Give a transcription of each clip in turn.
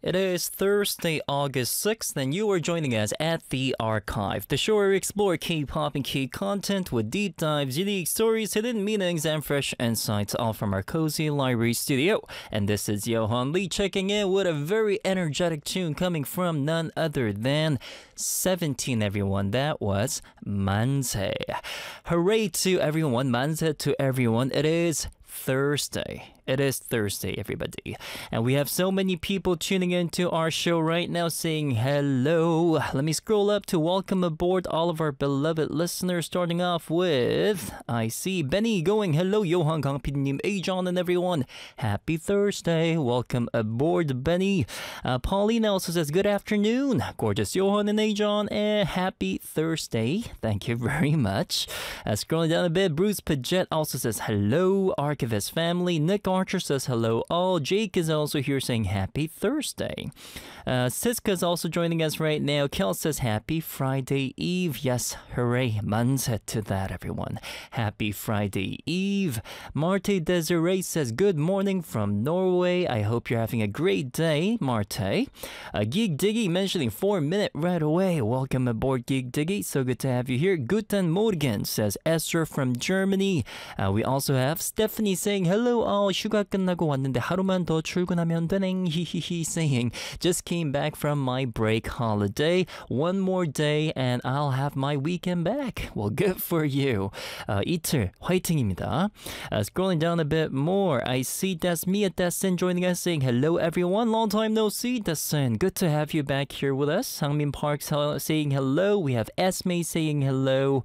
It is Thursday, August 6th, and you are joining us at The Archive, the show where we explore K-pop and K-content with deep dives, unique stories, hidden meanings, and fresh insights, all from our cozy library studio. And this is Johan Lee checking in with a very energetic tune coming from none other than 17, everyone. That was Manse. Hooray to everyone, Manse to everyone. It is Thursday. It is Thursday, everybody. And we have so many people tuning into our show right now saying hello. Let me scroll up to welcome aboard all of our beloved listeners, starting off with, I see Benny going, hello, Johan, Kang Pidnim, Ajon, and everyone. Happy Thursday. Welcome aboard, Benny. Paulina also says, good afternoon. Gorgeous Johan and Ajon, and happy Thursday. Thank you very much. Scrolling down a bit, Bruce Paget also says, hello, Archivist family. Nick Archer says hello all. Jake is also here saying happy Thursday. Siska is also joining us right now. Kel says happy Friday Eve. Yes, hooray. Manse to that, everyone. Happy Friday Eve. Marte Desiree says good morning from Norway. I hope you're having a great day, Marte. Geek Diggy mentioning 4-minute right away. Welcome aboard, Geek Diggy. So good to have you here. Guten Morgen says Esther from Germany. We also have Stephanie saying hello all. 휴가 끝나고 왔는데 하루만 더 출근하면 되네. 히히히 saying just came back from my break holiday. One more day and I'll have my weekend back. Well, good for you. 이틀 화이팅입니다. Scrolling down a bit more, I see Desmia Desin joining us saying hello everyone. Long time no see, Desin. Good to have you back here with us. Sangmin Park saying hello. We have Esme saying hello.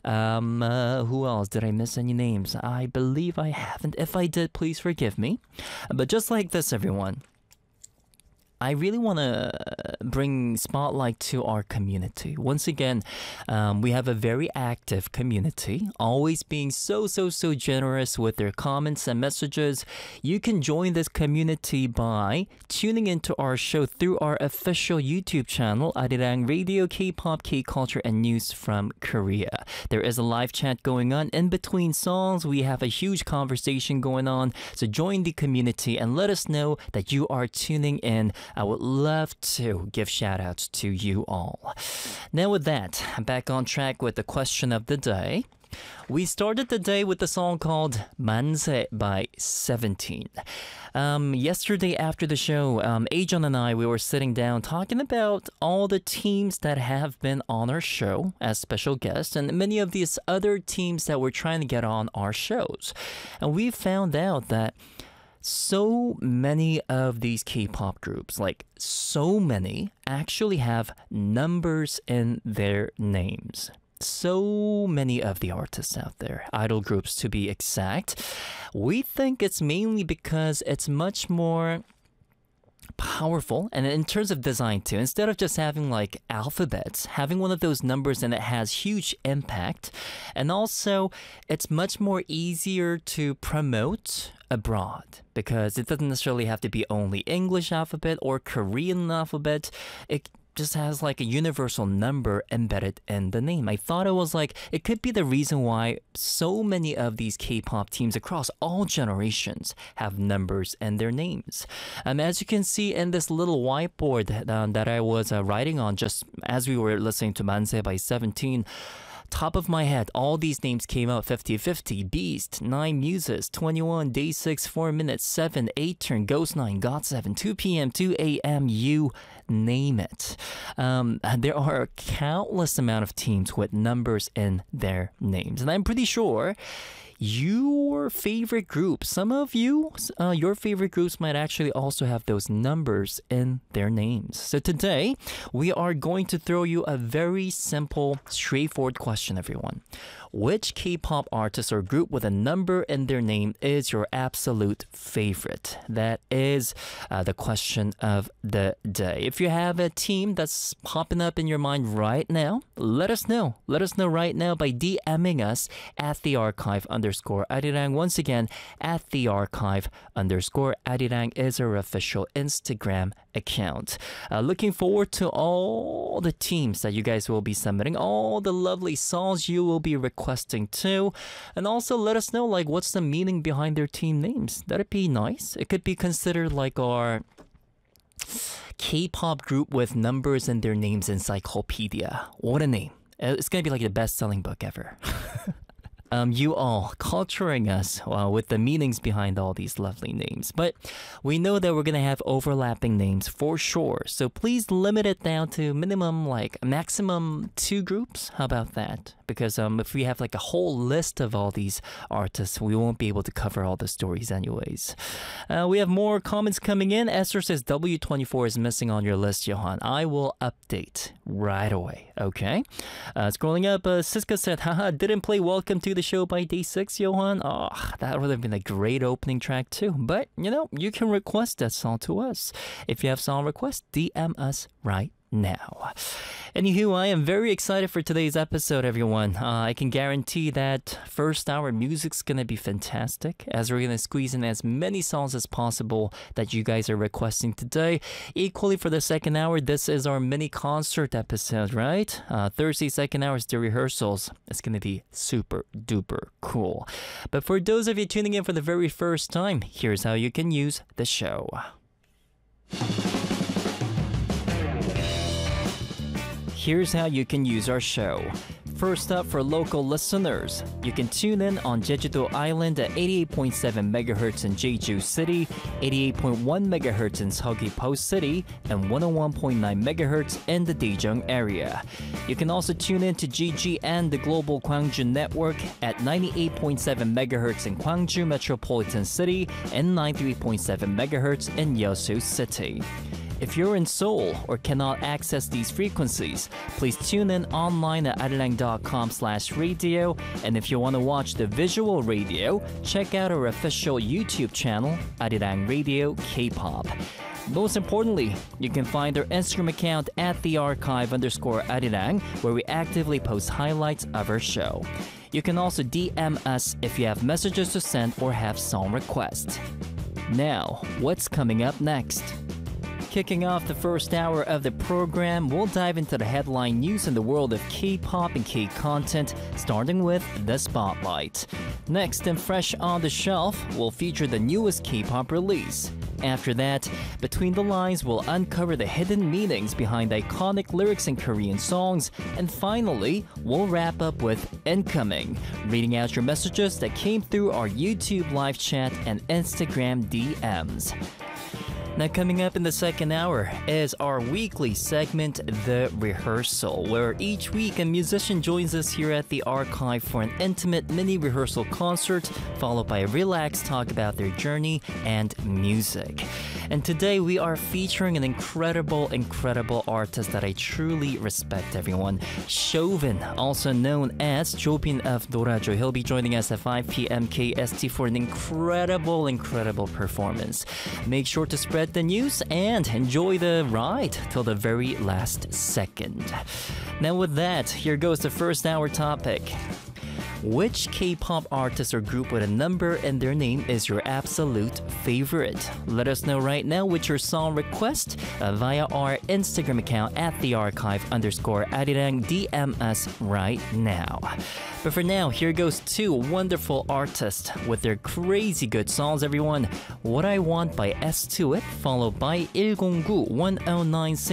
Who else? Did I miss any names? I believe I haven't. If I did, please forgive me. But just like this, everyone, I really want to bring spotlight to our community. Once again, we have a very active community, always being so generous with their comments and messages. You can join this community by tuning into our show through our official YouTube channel, Arirang Radio, K-pop, K-culture, and news from Korea. There is a live chat going on. In between songs, we have a huge conversation going on. So join the community and let us know that you are tuning in. I would love to give shout-outs to you all. Now with that, I'm back on track with the question of the day. We started the day with the song called Manse by 17. Yesterday after the show, Ajon and I, we were sitting down talking about all the teams that have been on our show as special guests and many of these other teams that we're trying to get on our shows. And we found out that so many of these K-pop groups, like so many, actually have numbers in their names. So many of the artists out there, idol groups to be exact. We think it's mainly because it's much more powerful, and in terms of design too, instead of just having like alphabets, having one of those numbers, and it has huge impact. And also it's much more easier to promote abroad because it doesn't necessarily have to be only English alphabet or Korean alphabet. It just has like a universal number embedded in the name. I thought it was like, it could be the reason why so many of these K-pop teams across all generations have numbers in their names. As you can see in this little whiteboard that I was writing on just as we were listening to Manse by 17, top of my head, all these names came out 50-50. Beast, 9 Muses, 21, Day 6, 4 Minutes, 7, 8 Turn, Ghost 9, GOT7, 2 p.m., 2 a.m., you name it. There are a countless amount of teams with numbers in their names. And I'm pretty sure your favorite group, some of you, your favorite groups might actually also have those numbers in their names. So today, we are going to throw you a very simple, straightforward question, everyone. Which K-pop artist or group with a number in their name is your absolute favorite? That is the question of the day. If you have a team that's popping up in your mind right now, let us know. Let us know right now by DMing us at @thearchive_arirang. Once again, at @thearchive_arirang is our official Instagram account. Looking forward to all the teams that you guys will be submitting, all the lovely songs you will be requesting too, and also let us know like what's the meaning behind their team names. That'd be nice. It could be considered like our K-pop group with numbers in their names encyclopedia. What a name. It's gonna be like the best-selling book ever. You all culturing us with the meanings behind all these lovely names. But we know that we're going to have overlapping names for sure. So please limit it down to maximum 2 groups. How about that? Because if we have like a whole list of all these artists, we won't be able to cover all the stories anyways. We have more comments coming in. Esther says W24 is missing on your list, Johan. I will update right away. Okay. Scrolling up, Siska said, haha, didn't play Welcome to the Show by Day 6, Johan. Oh, that would have been a great opening track too. But, you can request that song to us. If you have song requests, DM us right now. Anywho, I am very excited for today's episode, everyone. I can guarantee that first hour music's gonna be fantastic, as we're gonna squeeze in as many songs as possible that you guys are requesting today. Equally for the second hour, this is our mini concert episode, right? Thursday second hour is the rehearsals. It's gonna be super duper cool. But for those of you tuning in for the very first time, here's how you can use the show. Here's how you can use our show. First up, for local listeners, you can tune in on Jeju-do Island at 88.7 MHz in Jeju City, 88.1 MHz in Seogwipo City, and 101.9 MHz in the Daejeong area. You can also tune in to GG and the Global Gwangju Network at 98.7 MHz in Gwangju Metropolitan City and 93.7 MHz in Yeosu City. If you're in Seoul or cannot access these frequencies, please tune in online at arirang.com/radio, and if you want to watch the visual radio, check out our official YouTube channel, Arirang Radio K-pop. Most importantly, you can find our Instagram account at @thearchive_arirang, where we actively post highlights of our show. You can also DM us if you have messages to send or have song requests. Now, what's coming up next? Kicking off the first hour of the program, we'll dive into the headline news in the world of K-pop and K-content, starting with the Spotlight. Next, and fresh on the shelf, we'll feature the newest K-pop release. After that, Between the Lines will uncover the hidden meanings behind iconic lyrics in Korean songs. And finally, we'll wrap up with Incoming, reading out your messages that came through our YouTube live chat and Instagram DMs. Now, coming up in the second hour is our weekly segment, The Rehearsal, where each week a musician joins us here at the Archive for an intimate mini rehearsal concert, followed by a relaxed talk about their journey and music. And today we are featuring an incredible artist that I truly respect, everyone. Chauvin, also known as Jobin of Dorajo. He'll be joining us at 5 p.m. KST for an incredible performance. Make sure to spread the news and enjoy the ride till the very last second. Now with that, here goes the first hour topic. Which K-pop artist or group with a number in their name is your absolute favorite? Let us know right now with your song request via our Instagram account at @thearchive_arirang. DM us right now. But for now, here goes 2 wonderful artists with their crazy good songs, everyone. What I Want by S2IT, followed by 109